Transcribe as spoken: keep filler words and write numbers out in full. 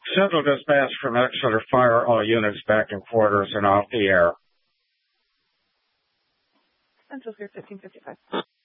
Central dispatch from Exeter, fire all units back in quarters and off the air. Central here, fifteen fifty-five.